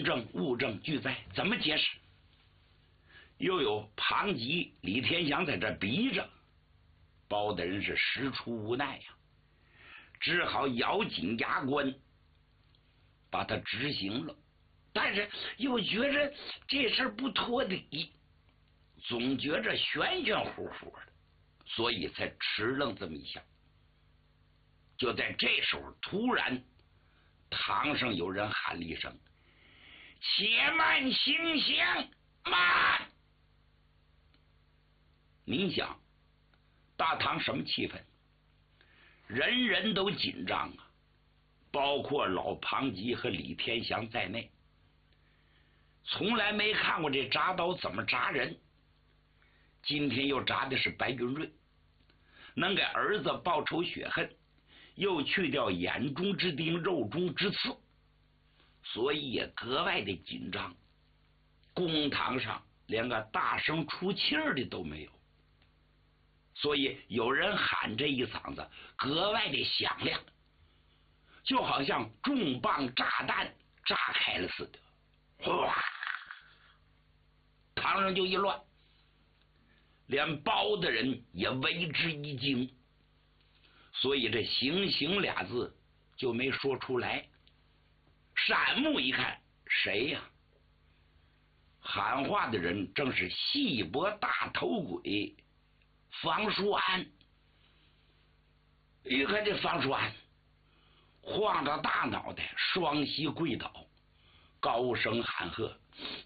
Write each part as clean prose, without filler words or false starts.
人证物证俱在，怎么解释？又有庞吉、李天祥在这逼着，包大人是实出无奈呀，只好咬紧牙关把他执行了。但是又觉着这事不妥底，总觉着玄玄乎乎的，所以才吃愣这么一下。就在这时候，突然堂上有人喊了一声：“且慢行刑，慢！”您想，大堂什么气氛？人人都紧张啊，包括老庞吉和李天祥在内，从来没看过这铡刀怎么铡人。今天又铡的是白云瑞，能给儿子报仇雪恨，又去掉眼中之钉，肉中之刺，所以也格外的紧张。公堂上连个大声出气儿的都没有，所以有人喊这一嗓子格外的响亮，就好像重磅炸弹炸开了似的。哗，堂上就一乱，连包的人也为之一惊，所以这行刑俩字就没说出来。闪目一看，谁呀？喊话的人正是细脖大头鬼方书安。一看这方书安晃着大脑袋，双膝跪倒，高声喊喝：“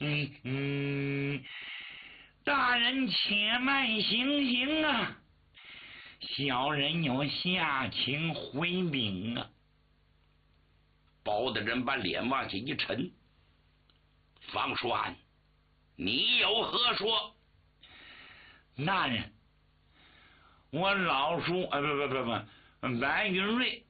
大人且慢行刑啊！小人有下情回禀啊！”包大人把脸往下一沉：“方书安，你有何说？”大人，我老叔白云瑞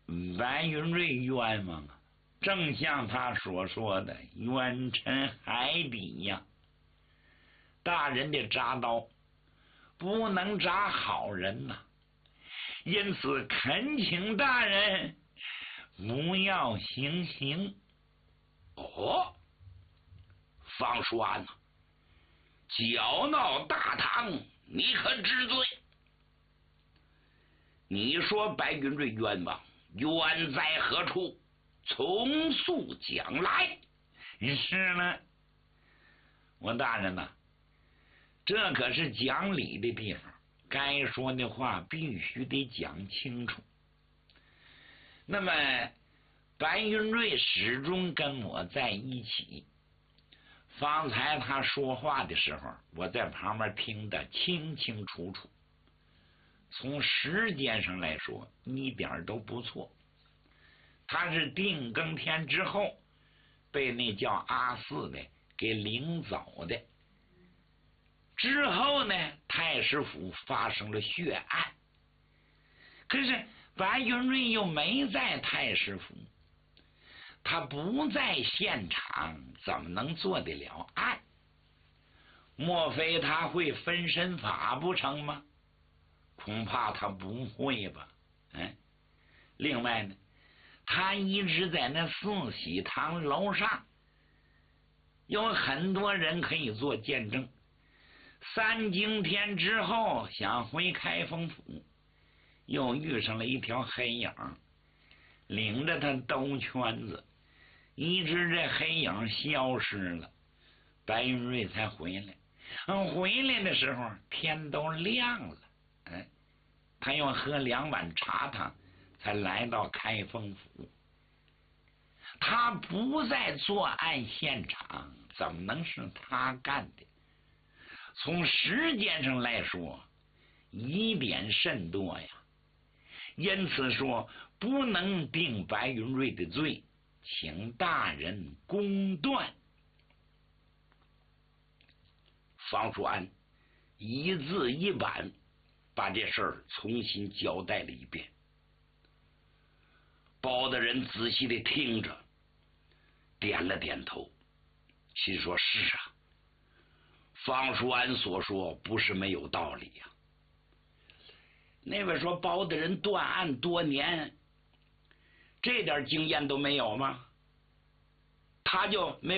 冤枉啊！正像他所说的，冤沉海底呀。大人的铡刀不能铡好人呐，因此恳请大人不要行刑。哦，方书安呐，搅闹大堂，你可知罪？你说白云瑞冤枉，冤在何处？从速讲来。是了，我大人呐，这可是讲理的地方，该说的话必须得讲清楚。那么白云瑞始终跟我在一起，方才他说话的时候，我在旁边听得清清楚楚，从时间上来说一点都不错。他是定更天之后被那叫阿四的给领走的，之后呢，太师府发生了血案，可是白云瑞又没在太师府，他不在现场，怎么能做得了案？莫非他会分身法不成吗？恐怕他不会吧。另外呢，他一直在那四喜堂楼上，有很多人可以做见证。三更天之后想回开封府，又遇上了一条黑影，领着他兜圈子，一直这黑影消失了，白云瑞才回来。回来的时候天都亮了，他又喝2碗茶汤才来到开封府。他不在作案现场，怎么能是他干的？从时间上来说，疑点甚多呀，因此说不能定白云瑞的罪，请大人公断。方书安一字一板把这事儿重新交代了一遍。包大人仔细的听着，点了点头，心说：“是啊，方书安所说不是没有道理呀。”那位说包大人断案多年，这点经验都没有吗？他就没